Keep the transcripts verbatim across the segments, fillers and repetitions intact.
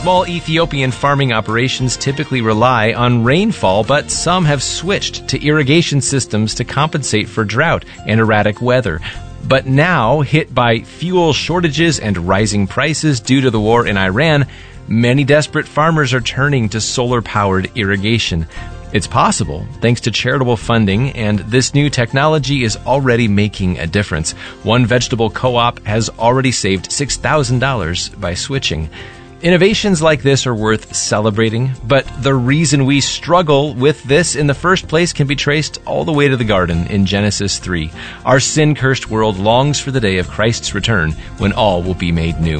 Small Ethiopian farming operations typically rely on rainfall, but some have switched to irrigation systems to compensate for drought and erratic weather. But now, hit by fuel shortages and rising prices due to the war in Iran, many desperate farmers are turning to solar-powered irrigation. It's possible, thanks to charitable funding, and this new technology is already making a difference. One vegetable co-op has already saved six thousand dollars by switching. Innovations like this are worth celebrating, but the reason we struggle with this in the first place can be traced all the way to the garden in Genesis three. Our sin-cursed world longs for the day of Christ's return, when all will be made new.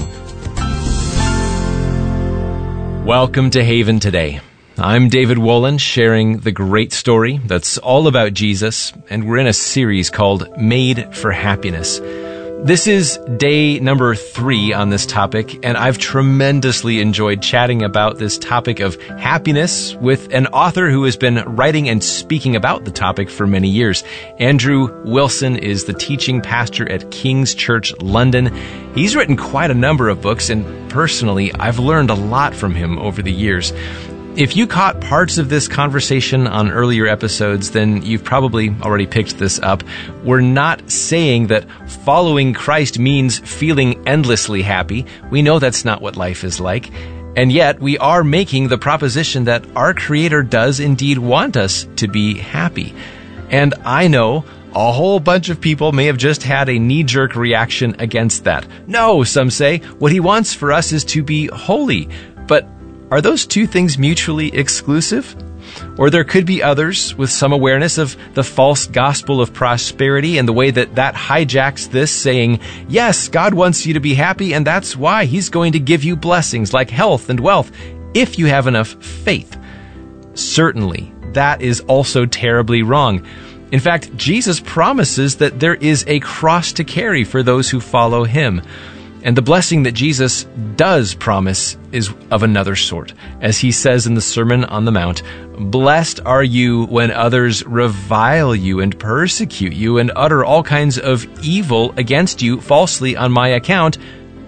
Welcome to Haven Today. I'm David Wolin, sharing the great story that's all about Jesus, and we're in a series called Made for Happiness. This is day number three on this topic, and I've tremendously enjoyed chatting about this topic of happiness with an author who has been writing and speaking about the topic for many years. Andrew Wilson is the teaching pastor at King's Church London. He's written quite a number of books, and personally, I've learned a lot from him over the years. If you caught parts of this conversation on earlier episodes, then you've probably already picked this up. We're not saying that following Christ means feeling endlessly happy. We know that's not what life is like. And yet, we are making the proposition that our Creator does indeed want us to be happy. And I know a whole bunch of people may have just had a knee-jerk reaction against that. No, some say, what He wants for us is to be holy. But are those two things mutually exclusive? Or there could be others with some awareness of the false gospel of prosperity and the way that that hijacks this, saying, yes, God wants you to be happy, and that's why He's going to give you blessings like health and wealth if you have enough faith. Certainly, that is also terribly wrong. In fact, Jesus promises that there is a cross to carry for those who follow Him. And the blessing that Jesus does promise is of another sort. As He says in the Sermon on the Mount, blessed are you when others revile you and persecute you and utter all kinds of evil against you falsely on my account.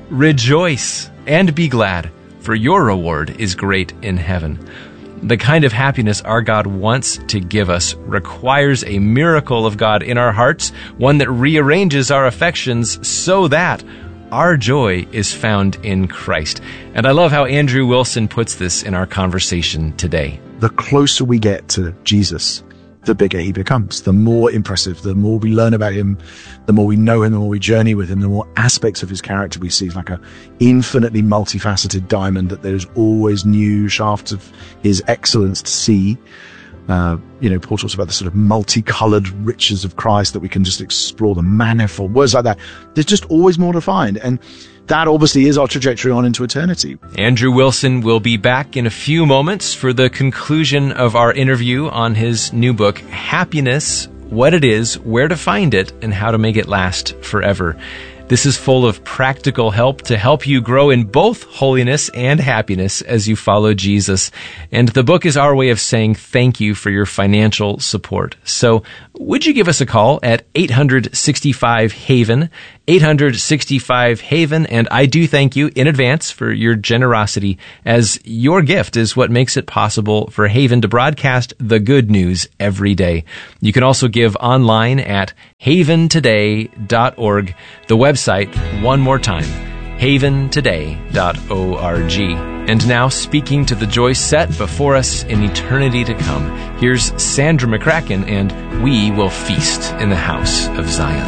Rejoice and be glad, for your reward is great in heaven. The kind of happiness our God wants to give us requires a miracle of God in our hearts, one that rearranges our affections so that our joy is found in Christ. And I love how Andrew Wilson puts this in our conversation today. The closer we get to Jesus, the bigger He becomes, the more impressive, the more we learn about Him, the more we know Him, the more we journey with Him, the more aspects of His character we see. It's like an infinitely multifaceted diamond that there's always new shafts of His excellence to see. Uh, you know, Paul talks about the sort of multicolored riches of Christ that we can just explore, the manifold, words like that. There's just always more to find. And that obviously is our trajectory on into eternity. Andrew Wilson will be back in a few moments for the conclusion of our interview on his new book, Happiness, What It Is, Where to Find It, and How to Make It Last Forever. This is full of practical help to help you grow in both holiness and happiness as you follow Jesus. And the book is our way of saying thank you for your financial support. So would you give us a call at eight hundred sixty-five Haven, eight hundred sixty-five Haven, and I do thank you in advance for your generosity, as your gift is what makes it possible for Haven to broadcast the good news every day. You can also give online at haven today dot org. The website, one more time, haven today dot org. And now, speaking to the joy set before us in eternity to come, here's Sandra McCracken and We Will Feast in the House of Zion.